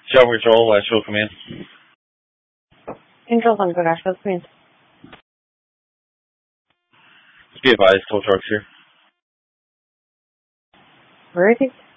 Shell Control, Asheville Command. Control Thunder, Asheville Command. Be advised, tow trucks here. Where is it?